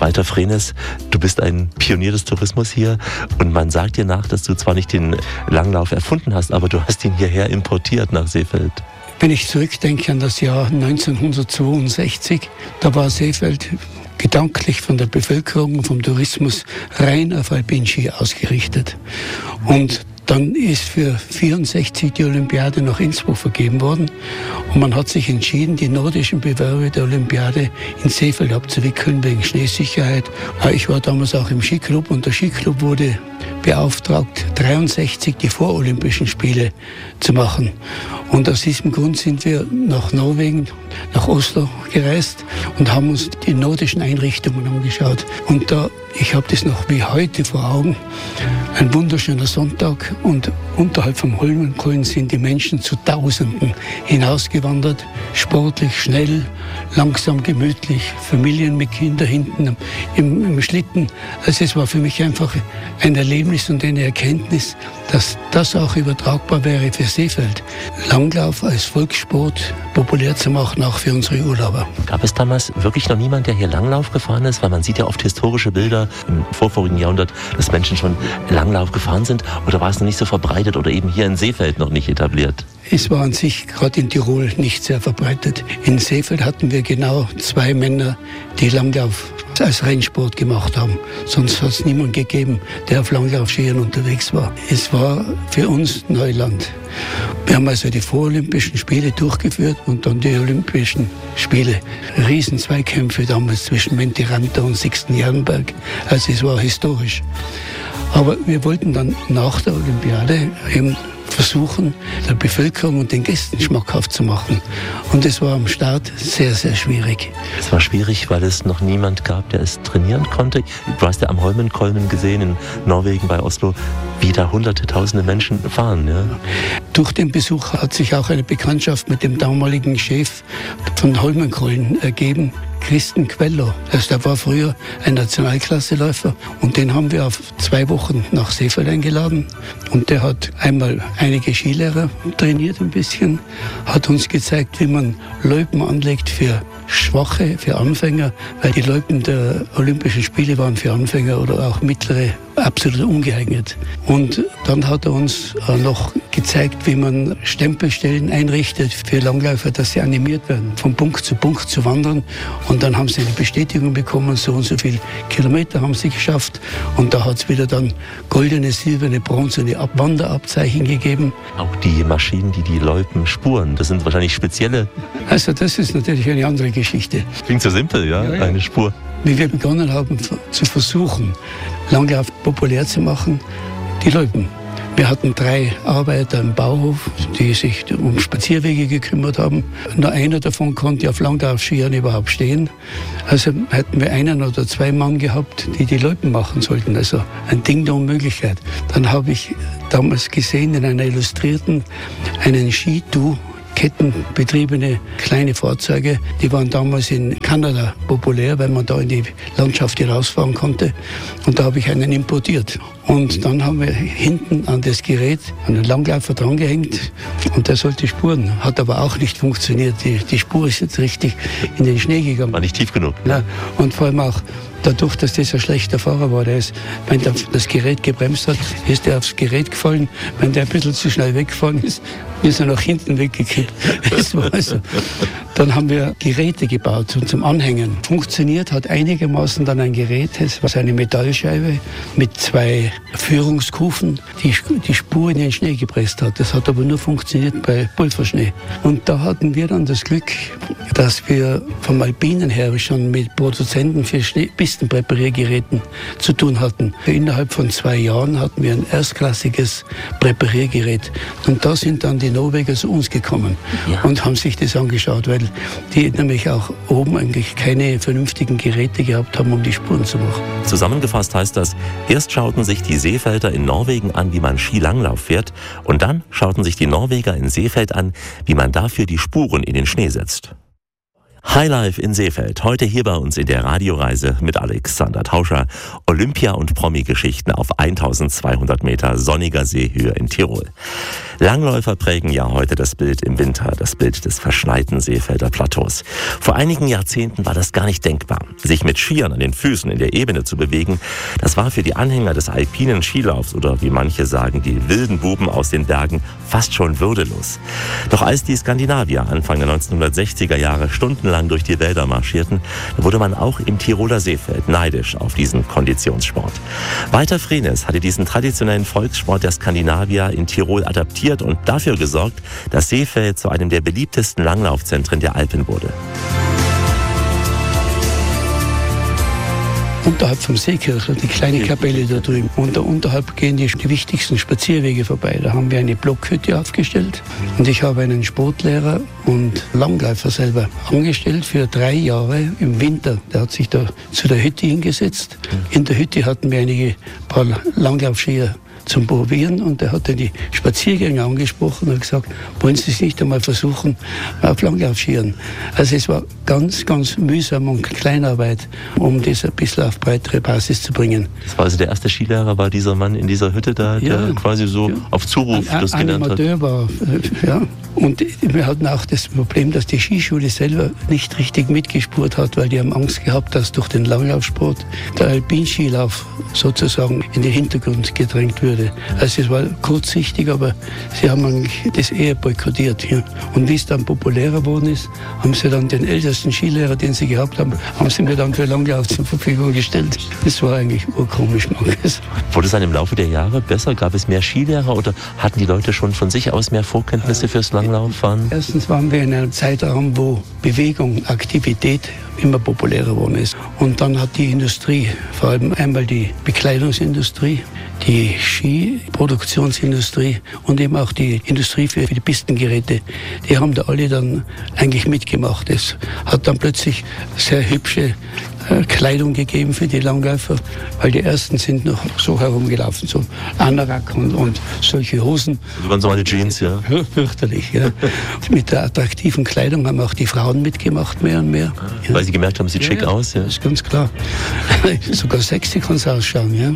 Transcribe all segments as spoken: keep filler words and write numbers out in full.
Walter Frehnes, du bist ein Pionier des Tourismus hier und man sagt dir nach, dass du zwar nicht den Langlauf erfunden hast, aber du hast ihn hierher importiert nach Seefeld. Wenn ich zurückdenke an das Jahr neunzehnhundertzweiundsechzig, da war Seefeld gedanklich von der Bevölkerung und vom Tourismus rein auf Alpinski ausgerichtet. Und dann ist für vierundsechzig die Olympiade nach Innsbruck vergeben worden und man hat sich entschieden, die nordischen Bewerbe der Olympiade in Seefeld abzuwickeln wegen Schneesicherheit. Ich war damals auch im Skiclub und der Skiclub wurde beauftragt, dreiundsechzig die vorolympischen Spiele zu machen. Und aus diesem Grund sind wir nach Norwegen, nach Oslo gereist und haben uns die nordischen Einrichtungen angeschaut. Und da, ich habe das noch wie heute vor Augen, ein wunderschöner Sonntag und unterhalb vom Holmenkollen sind die Menschen zu Tausenden hinausgewandert, sportlich, schnell, langsam, gemütlich, Familien mit Kindern hinten im, im Schlitten. Also es war für mich einfach ein Erlebnis und eine Erkenntnis, dass das auch übertragbar wäre für Seefeld. Langlauf als Volkssport populär zu machen, auch für unsere Urlauber. Gab es damals wirklich noch niemand, der hier Langlauf gefahren ist? Weil man sieht ja oft historische Bilder im vorvorigen Jahrhundert, dass Menschen schon Langlauf gefahren sind. Oder war es noch nicht so verbreitet oder eben hier in Seefeld noch nicht etabliert? Es war an sich gerade in Tirol nicht sehr verbreitet. In Seefeld hatten wir genau zwei Männer, die Langlauf als Rennsport gemacht haben. Sonst hat es niemanden gegeben, der auf Langlaufskiern unterwegs war. Es war für uns Neuland. Wir haben also die vorolympischen Spiele durchgeführt und dann die Olympischen Spiele. Riesenzweikämpfe damals zwischen Menti Ranta und Sixten Jernberg. Also es war historisch. Aber wir wollten dann nach der Olympiade eben versuchen, der Bevölkerung und den Gästen schmackhaft zu machen. Und es war am Start sehr, sehr schwierig. Es war schwierig, weil es noch niemand gab, der es trainieren konnte. Du hast ja am Holmenkollen gesehen, in Norwegen bei Oslo, wie da hunderte, tausende Menschen fahren. Ja? Durch den Besuch hat sich auch eine Bekanntschaft mit dem damaligen Chef von Holmenkollen ergeben, Christen Queller. Also der war früher ein Nationalklasseläufer und den haben wir auf zwei Wochen nach Seefeld eingeladen. Und der hat einmal einige Skilehrer trainiert ein bisschen, hat uns gezeigt, wie man Loipen anlegt für Schwache, für Anfänger, weil die Loipen der Olympischen Spiele waren für Anfänger oder auch mittlere absolut ungeeignet. Und dann hat er uns noch gezeigt, wie man Stempelstellen einrichtet für Langläufer, dass sie animiert werden, von Punkt zu Punkt zu wandern. Und dann haben sie eine Bestätigung bekommen, so und so viele Kilometer haben sie geschafft. Und da hat es wieder dann goldene, silberne, bronzene Wanderabzeichen gegeben. Auch die Maschinen, die die Loipen spuren, das sind wahrscheinlich spezielle. Also das ist natürlich eine andere Geschichte. Klingt so simpel, ja, ja, ja. Eine Spur. Wie wir begonnen haben zu versuchen, Langlauf populär zu machen, die Loipen. Wir hatten drei Arbeiter im Bauhof, die sich um Spazierwege gekümmert haben. Nur einer davon konnte auf Langlaufskiern überhaupt stehen. Also hätten wir einen oder zwei Mann gehabt, die die Loipen machen sollten. Also ein Ding der Unmöglichkeit. Dann habe ich damals gesehen in einer Illustrierten einen Skitour, kettenbetriebene kleine Fahrzeuge, die waren damals in Kanada populär, weil man da in die Landschaft hinausfahren konnte. Und da habe ich einen importiert. Und dann haben wir hinten an das Gerät einen Langläufer drangehängt und der sollte spuren. Hat aber auch nicht funktioniert. Die, die Spur ist jetzt richtig in den Schnee gegangen. War nicht tief genug. Ja, und vor allem auch dadurch, dass das ein schlechter Fahrer war. Der ist, wenn der das Gerät gebremst hat, ist er aufs Gerät gefallen. Wenn der ein bisschen zu schnell weggefahren ist, ist er nach hinten weggekippt. Das war also. Dann haben wir Geräte gebaut zum Anhängen. Funktioniert hat einigermaßen dann ein Gerät, das war eine Metallscheibe mit zwei Führungskufen, die die Spur in den Schnee gepresst hat. Das hat aber nur funktioniert bei Pulverschnee. Und da hatten wir dann das Glück, dass wir vom Alpinen her schon mit Produzenten für Schnee Pistenpräpariergeräten zu tun hatten. Innerhalb von zwei Jahren hatten wir ein erstklassiges Präpariergerät. Und da sind dann die Norweger zu uns gekommen ja. und haben sich das angeschaut, weil die nämlich auch oben eigentlich keine vernünftigen Geräte gehabt haben, um die Spuren zu machen. Zusammengefasst heißt das, erst schauten sich die Seefelder in Norwegen an, wie man Skilanglauf fährt, und dann schauten sich die Norweger in Seefeld an, wie man dafür die Spuren in den Schnee setzt. Highlife in Seefeld. Heute hier bei uns in der Radioreise mit Alexander Tauscher. Olympia- und Promi-Geschichten auf eintausendzweihundert Meter sonniger Seehöhe in Tirol. Langläufer prägen ja heute das Bild im Winter, das Bild des verschneiten Seefelder Plateaus. Vor einigen Jahrzehnten war das gar nicht denkbar. Sich mit Skiern an den Füßen in der Ebene zu bewegen, das war für die Anhänger des alpinen Skilaufs oder wie manche sagen, die wilden Buben aus den Bergen fast schon würdelos. Doch als die Skandinavier Anfang der neunzehnhundertsechziger Jahre stundenlang durch die Wälder marschierten, wurde man auch im Tiroler Seefeld neidisch auf diesen Konditionssport. Walter Frehnes hatte diesen traditionellen Volkssport der Skandinavier in Tirol adaptiert und dafür gesorgt, dass Seefeld zu einem der beliebtesten Langlaufzentren der Alpen wurde. Unterhalb vom Seekirchel, die kleine Kapelle da drüben. Und da unterhalb gehen die, die wichtigsten Spazierwege vorbei. Da haben wir eine Blockhütte aufgestellt. Und ich habe einen Sportlehrer und Langläufer selber angestellt für drei Jahre im Winter. Der hat sich da zu der Hütte hingesetzt. In der Hütte hatten wir einige paar Langlaufskier zum Probieren und er hat dann die Spaziergänger angesprochen und gesagt, wollen Sie es nicht einmal versuchen auf Langlaufskiern. Also es war ganz, ganz mühsam und Kleinarbeit, um das ein bisschen auf breitere Basis zu bringen. Das war also der erste Skilehrer, war dieser Mann in dieser Hütte da, der ja, quasi so ja. auf Zuruf ein, das gelernt hat? Ein Amateur war, ja. Und wir hatten auch das Problem, dass die Skischule selber nicht richtig mitgespurt hat, weil die haben Angst gehabt, dass durch den Langlaufsport der Alpinskilauf sozusagen in den Hintergrund gedrängt würde. Also es war kurzsichtig, aber sie haben eigentlich das eher boykottiert. Ja. Und wie es dann populärer geworden ist, haben sie dann den ältesten Skilehrer, den sie gehabt haben, haben sie mir dann für Langlauf zur Verfügung gestellt. Das war eigentlich urkomisch. Wurde es dann im Laufe der Jahre besser? Gab es mehr Skilehrer oder hatten die Leute schon von sich aus mehr Vorkenntnisse fürs Langlauffahren? Erstens waren wir in einem Zeitraum, wo Bewegung, Aktivität immer populärer geworden ist. Und dann hat die Industrie, vor allem einmal die Bekleidungsindustrie, die Skiproduktionsindustrie und eben auch die Industrie für die Pistengeräte, die haben da alle dann eigentlich mitgemacht. Es hat dann plötzlich sehr hübsche äh, Kleidung gegeben für die Langläufer, weil die ersten sind noch so herumgelaufen, so Anorak und, und solche Hosen. Das waren so eine Jeans, ja. Fürchterlich, ja. Mit der attraktiven Kleidung haben auch die Frauen mitgemacht, mehr und mehr. Ja. Weil sie gemerkt haben, sieht ja, schick ja, aus. Ja. Das ist ganz klar. Sogar sexy kann es ausschauen, ja.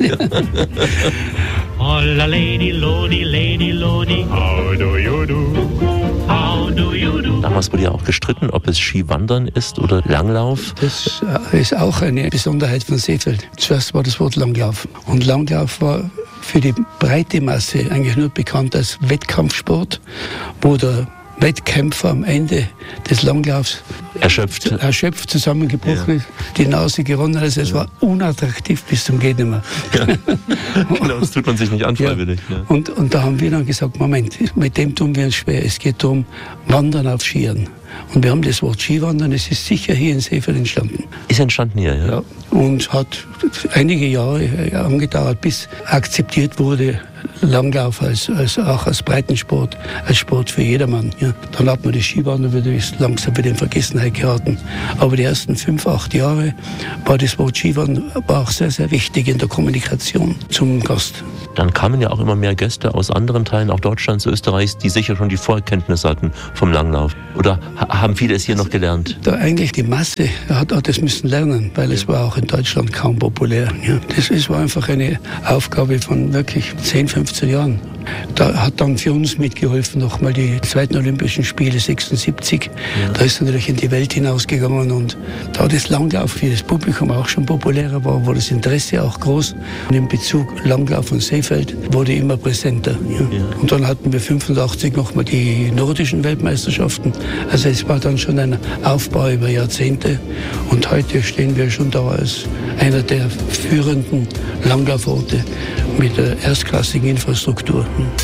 Oh, la lady, lodi, lady, lodi, how do you do? How do you do? Damals wurde ja auch gestritten, ob es Skiwandern ist oder Langlauf. Das ist auch eine Besonderheit von Seefeld. Zuerst war das Wort Langlauf. Und Langlauf war für die breite Masse eigentlich nur bekannt als Wettkampfsport, wo der Wettkämpfer am Ende des Langlaufs erschöpft, erschöpft zusammengebrochen ist, ja. die Nase geronnen. Also es ja. war unattraktiv bis zum geht nicht mehr. Ja. Genau, das tut man sich nicht an, freiwillig. Ja. Ja. Und, und da haben wir dann gesagt, Moment, mit dem tun wir uns schwer. Es geht darum, Wandern auf Skiern. Und wir haben das Wort Skiwandern, es ist sicher hier in Seefeld entstanden. Ist entstanden hier, ja? Ja. Und hat einige Jahre angedauert, bis akzeptiert wurde, Langlauf als, als auch als Breitensport, als Sport für jedermann. Ja. Dann hat man das Skiwandern wieder langsam wieder in Vergessenheit geraten. Aber die ersten fünf, acht Jahre war das Wort Skiwandern war auch sehr, sehr wichtig in der Kommunikation zum Gast. Dann kamen ja auch immer mehr Gäste aus anderen Teilen, auch Deutschlands, Österreichs, die sicher schon die Vorkenntnisse hatten vom Langlauf. Oder ha- haben viele es hier noch gelernt? Da eigentlich die Masse hat, hat es müssen lernen, weil es war auch in Deutschland kaum populär. Ja. Das ist, war einfach eine Aufgabe von wirklich zehn, fünfzehn Jahren. Da hat dann für uns mitgeholfen nochmal die zweiten Olympischen Spiele sechsundsiebzig. Ja. Da ist er natürlich in die Welt hinausgegangen und da das Langlauf für das Publikum auch schon populärer war, war das Interesse auch groß. Und in Bezug Langlauf und Seefeld wurde immer präsenter. Ja. Ja. Und dann hatten wir fünfundachtzig nochmal die nordischen Weltmeisterschaften. Also es war dann schon ein Aufbau über Jahrzehnte und heute stehen wir schon da als einer der führenden Langlauforte mit der erstklassigen Infrastruktur.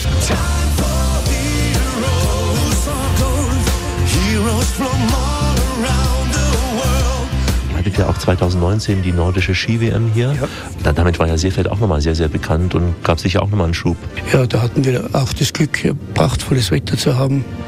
Ihr hattet ja auch zweitausendneunzehn die nordische Ski-W M hier. Ja. Damit war ja Seefeld auch nochmal sehr, sehr bekannt und gab sicher auch nochmal einen Schub. Ja, da hatten wir auch das Glück, prachtvolles Wetter zu haben.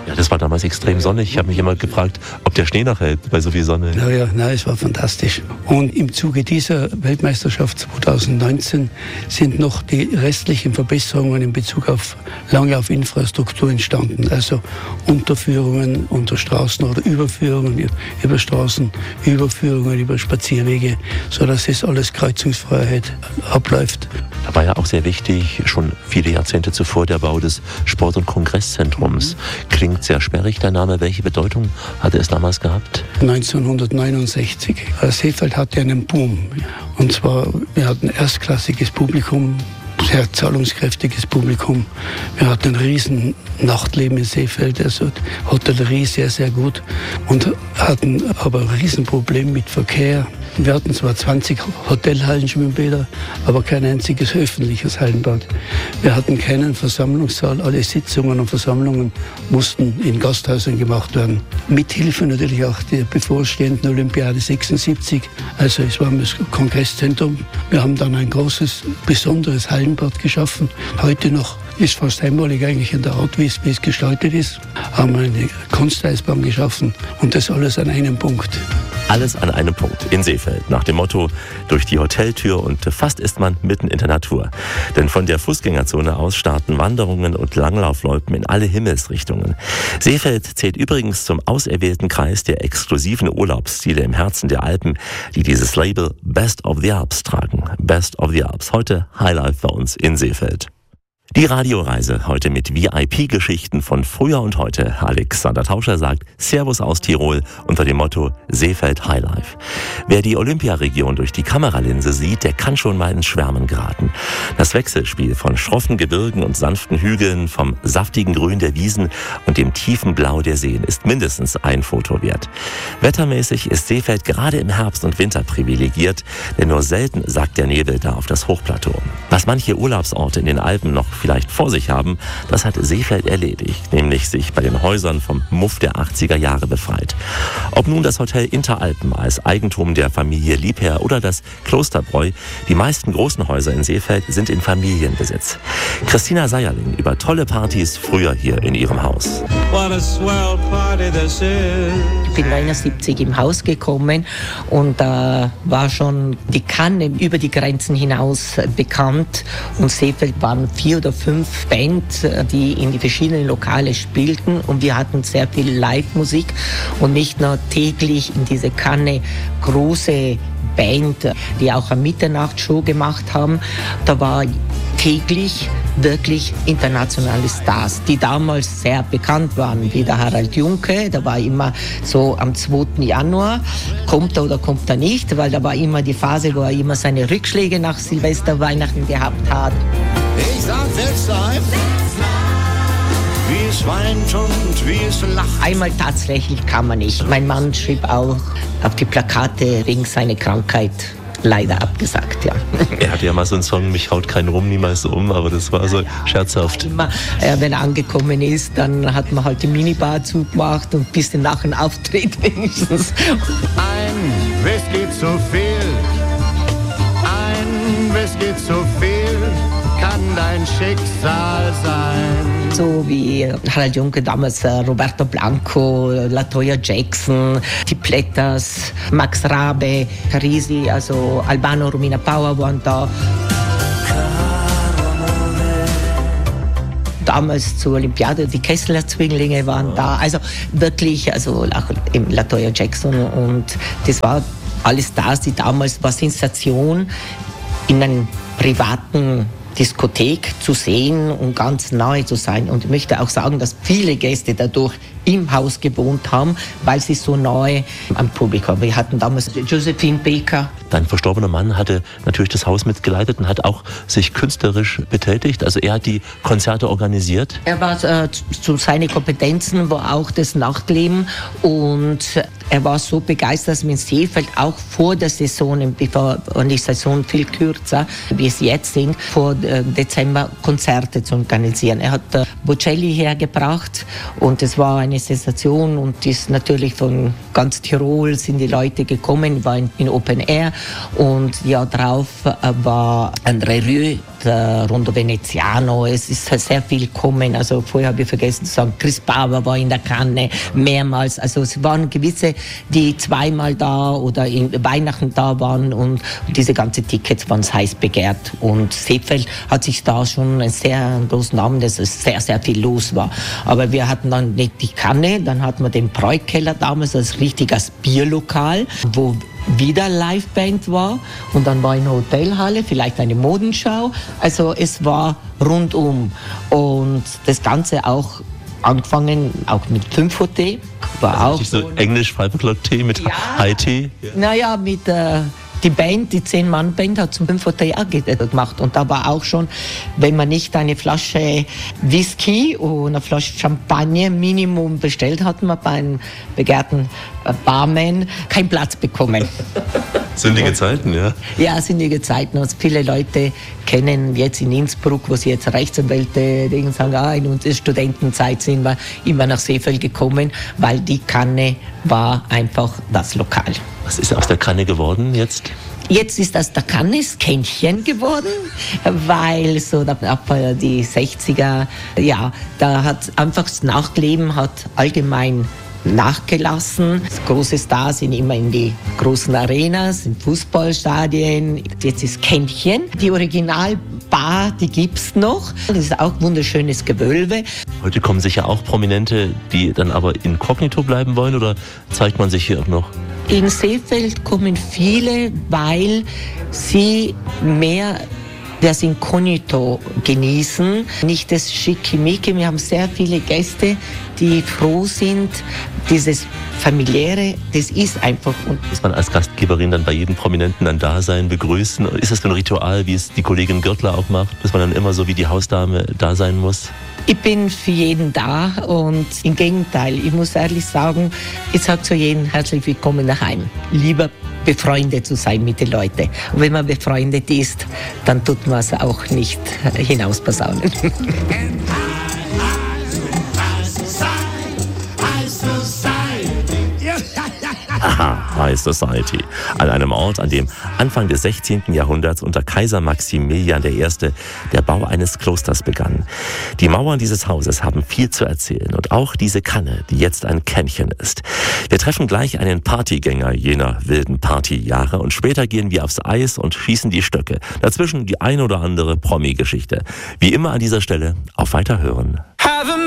Ja, das war damals extrem sonnig. Ich habe mich immer gefragt, ob der Schnee noch hält bei so viel Sonne. Naja, nein, es war fantastisch. Und im Zuge dieser Weltmeisterschaft zweitausendneunzehn sind noch die restlichen Verbesserungen in Bezug auf Langlaufinfrastruktur entstanden. Also Unterführungen unter Straßen oder Überführungen über Straßen, Überführungen über Spazierwege, sodass es alles kreuzungsfreiheit abläuft. Da war ja auch sehr wichtig, schon viele Jahrzehnte zuvor, der Bau des Sport- und Kongresszentrums. Klingt sehr sperrig, der Name. Welche Bedeutung hatte es damals gehabt? neunzehnhundertneunundsechzig. Seefeld hatte einen Boom. Und zwar, wir hatten erstklassiges Publikum, sehr zahlungskräftiges Publikum. Wir hatten ein riesen Nachtleben in Seefeld, also Hotellerie sehr, sehr gut. Und hatten aber ein Riesenproblem mit Verkehr. Wir hatten zwar zwanzig Hotelhallenschwimmbäder, aber kein einziges öffentliches Hallenbad. Wir hatten keinen Versammlungssaal. Alle Sitzungen und Versammlungen mussten in Gasthäusern gemacht werden. Mithilfe natürlich auch der bevorstehenden Olympiade sechsundsiebzig. Also es war das Kongresszentrum. Wir haben dann ein großes, besonderes Hallenbad geschaffen. Heute noch ist fast einmalig eigentlich in der Art, wie es, wie es gestaltet ist. Haben eine Kunsteisbahn geschaffen und das alles an einem Punkt. Alles an einem Punkt in Seefeld, nach dem Motto durch die Hoteltür und fast ist man mitten in der Natur. Denn von der Fußgängerzone aus starten Wanderungen und Langlaufloipen in alle Himmelsrichtungen. Seefeld zählt übrigens zum auserwählten Kreis der exklusiven Urlaubsziele im Herzen der Alpen, die dieses Label Best of the Alps tragen. Best of the Alps. Heute Highlife bei uns in Seefeld. Die Radioreise heute mit V I P-Geschichten von früher und heute. Alexander Tauscher sagt Servus aus Tirol unter dem Motto Seefeld Highlife. Wer die Olympiaregion durch die Kameralinse sieht, der kann schon mal ins Schwärmen geraten. Das Wechselspiel von schroffen Gebirgen und sanften Hügeln, vom saftigen Grün der Wiesen und dem tiefen Blau der Seen ist mindestens ein Foto wert. Wettermäßig ist Seefeld gerade im Herbst und Winter privilegiert, denn nur selten sackt der Nebel da auf das Hochplateau. Was manche Urlaubsorte in den Alpen noch vielleicht vor sich haben, das hat Seefeld erledigt, nämlich sich bei den Häusern vom Muff der achtziger Jahre befreit. Ob nun das Hotel Interalpen als Eigentum der Familie Liebherr oder das Klosterbräu, die meisten großen Häuser in Seefeld sind in Familienbesitz. Christina Seierling über tolle Partys früher hier in ihrem Haus. What a swell party this is. Ich bin neunundsiebzig im Haus gekommen und da äh, war schon die Kanne über die Grenzen hinaus bekannt und Seefeld waren vier oder fünf Bands, die in die verschiedenen Lokale spielten und wir hatten sehr viel Live-Musik und nicht nur täglich in diese Kanne große Band, die auch eine Mitternachtsshow gemacht haben. Da war täglich wirklich internationale Stars, die damals sehr bekannt waren, wie der Harald Junke. Da war immer so am zweiten Januar, kommt er oder kommt er nicht, weil da war immer die Phase, wo er immer seine Rückschläge nach Silvester, Weihnachten gehabt hat. Ich sag selbst ein, wie es weint und wie es lacht. Einmal tatsächlich kann man nicht. Mein Mann schrieb auch auf die Plakate wegen seiner Krankheit leider abgesagt, ja. Er hatte ja mal so einen Song, mich haut kein Rum niemals um, aber das war so scherzhaft. Immer, äh, wenn er angekommen ist, dann hat man halt die Minibar zugemacht und ein bisschen nach dem Auftritt wenigstens. Ein Whisky zu viel, ein Whisky zu viel, kann dein Schicksal sein. So wie Harald Junke damals, Roberto Blanco, Latoya Jackson, die Plätters, Max Rabe, Carisi, also Albano, Romina Power waren da. Damals zur Olympiade, die Kessler Zwillinge waren da, also wirklich, also auch eben Latoya Jackson und das war alles Stars, die damals war Sensation in einem privaten Diskothek zu sehen und ganz nahe zu sein. Und ich möchte auch sagen, dass viele Gäste dadurch im Haus gewohnt haben, weil sie so nahe am Publikum waren. Wir hatten damals Josephine Baker. Dein verstorbener Mann hatte natürlich das Haus mitgeleitet und hat auch sich künstlerisch betätigt. Also er hat die Konzerte organisiert. Er war äh, zu seinen Kompetenzen war auch das Nachtleben und er war so begeistert, dass man in Seefeld auch vor der Saison, bevor die Saison viel kürzer, wie es jetzt sind, vor äh, Dezember Konzerte zu organisieren. Er hat äh, Bocelli hergebracht und es war eine Sensation und ist natürlich von ganz Tirol sind die Leute gekommen, war in, in Open Air und ja drauf äh, war André Rieu äh, Rondo Veneziano, es ist sehr viel gekommen. Also vorher habe ich vergessen zu sagen, Chris Bauer war in der Kanne mehrmals. Also es waren gewisse, die zweimal da oder in Weihnachten da waren und diese ganzen Tickets waren heiß begehrt. Und Seefeld hat sich da schon einen sehr großen Namen, dass es sehr, sehr viel los war. Aber wir hatten dann nicht die Kanne, dann hatten wir den Bräukeller damals als richtiges Bierlokal, wo wieder Liveband war und dann war eine Hotelhalle, vielleicht eine Modenschau. Also es war rundum und das Ganze auch angefangen, auch mit fünf Uhr Tee. War also auch so Englisch Five O'Clock Tee mit ja, High Tea? Ja. Naja, mit äh, die Band, die zehn-Mann-Band hat zum fünf Uhr Tee gemacht und da war auch schon, wenn man nicht eine Flasche Whisky und eine Flasche Champagner Minimum bestellt, hat man bei einem begehrten Barman keinen Platz bekommen. Sündige Zeiten, ja? Ja, sündige Zeiten. Und viele Leute kennen jetzt in Innsbruck, wo sie jetzt Rechtsanwälte sagen, ah, in unserer Studentenzeit sind wir immer nach Seefeld gekommen, weil die Kanne war einfach das Lokal. Was ist aus der Kanne geworden jetzt? Jetzt ist aus der Kanne das Kännchen geworden, weil so ab die sechziger, ja, da hat einfach das Nachtleben hat allgemein nachgelassen. Große Stars sind immer in die großen Arenas, in Fußballstadien. Jetzt ist Kännchen. Die Originalbar, die gibt's noch. Das ist auch ein wunderschönes Gewölbe. Heute kommen sicher auch Prominente, die dann aber inkognito bleiben wollen, oder zeigt man sich hier auch noch? In Seefeld kommen viele, weil sie mehr das Inkognito genießen, nicht das Schickimicki. Wir haben sehr viele Gäste, die froh sind, dieses Familiäre, das ist einfach. Muss man als Gastgeberin dann bei jedem Prominenten dann da sein, begrüßen? Ist das ein Ritual, wie es die Kollegin Gürtler auch macht, dass man dann immer so wie die Hausdame da sein muss? Ich bin für jeden da und im Gegenteil, ich muss ehrlich sagen, ich sage zu jedem herzlich willkommen daheim. Lieber befreundet zu sein mit den Leuten. Und wenn man befreundet ist, dann tut man es auch nicht hinausposaunen. Aha, High Society. An einem Ort, an dem Anfang des sechzehnten Jahrhunderts unter Kaiser Maximilian der Erste der Bau eines Klosters begann. Die Mauern dieses Hauses haben viel zu erzählen und auch diese Kanne, die jetzt ein Kännchen ist. Wir treffen gleich einen Partygänger jener wilden Partyjahre und später gehen wir aufs Eis und schießen die Stöcke. Dazwischen die ein oder andere Promi-Geschichte. Wie immer an dieser Stelle auf Weiterhören.